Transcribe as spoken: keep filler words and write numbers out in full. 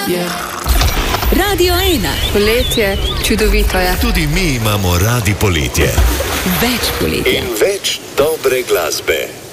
je. Radio ena. Poletje, čudovito je. Tudi mi imamo radi poletje. Več poletja. In več dobre glasbe.